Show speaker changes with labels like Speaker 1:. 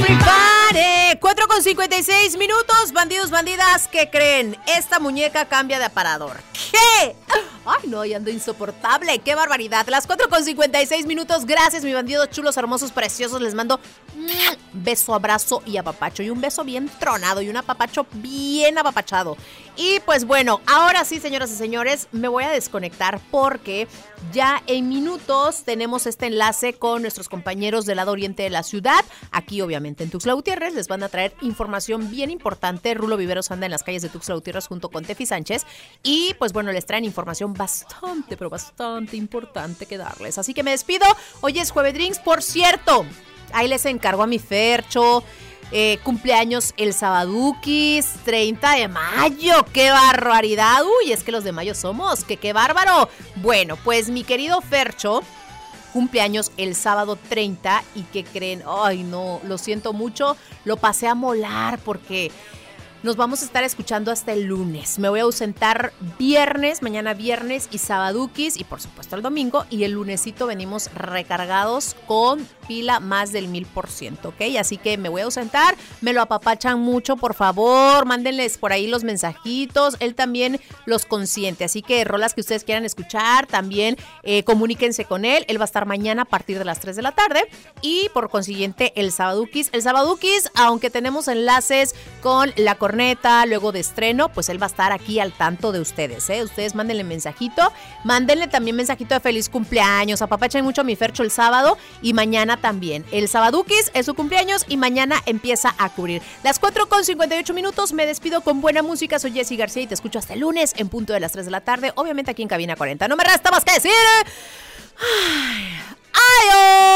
Speaker 1: Everybody, 4:56, bandidos, bandidas, ¿qué creen? Esta muñeca cambia de aparador. ¿Qué? Ay, no, y ando insoportable, qué barbaridad. Las 4:56, gracias, mis bandidos chulos, hermosos, preciosos. Les mando beso, abrazo y apapacho. Y un beso bien tronado y un apapacho bien apapachado. Y pues bueno, ahora sí, señoras y señores, me voy a desconectar porque ya en minutos tenemos este enlace con nuestros compañeros del lado oriente de la ciudad. Aquí, obviamente, en Tuxtla Gutiérrez les van a traer información bien importante. Rulo Viveros anda en las calles de Tuxtla Gutiérrez junto con Tefi Sánchez. Y pues bueno, les traen información bastante, pero bastante importante que darles. Así que me despido. Hoy es Jueves Drinks, por cierto. Ahí les encargo a mi Fercho. Cumpleaños el Sabaduquis, 30 de mayo, ¡qué barbaridad! Uy, es que los de mayo somos, ¡qué bárbaro! Bueno, pues mi querido Fercho, cumpleaños el sábado 30, ¿y qué creen? Ay, no, lo siento mucho, lo pasé a molar porque nos vamos a estar escuchando hasta el lunes. Me voy a ausentar mañana viernes y Sabaduquis, y por supuesto el domingo, y el lunesito venimos recargados con pila más del 1000%, ¿ok? Así que me voy a ausentar, me lo apapachan mucho, por favor, mándenles por ahí los mensajitos, él también los consiente, así que rolas que ustedes quieran escuchar, también comuníquense con él va a estar mañana a partir de las 3 de la tarde, y por consiguiente el Sabaduquis, aunque tenemos enlaces con la corneta, luego de estreno, pues él va a estar aquí al tanto de ustedes, ustedes mándenle mensajito, mándenle también mensajito de feliz cumpleaños, apapachen mucho a mi Fercho el sábado, y mañana también. El Sabaduquis es su cumpleaños y mañana empieza a cubrir. Las 4:58, me despido con buena música. Soy Jessy García y te escucho hasta el lunes en punto de las 3 de la tarde. Obviamente aquí en Cabina 40. No me resta más que decir. ¡Ay! ¡Ay!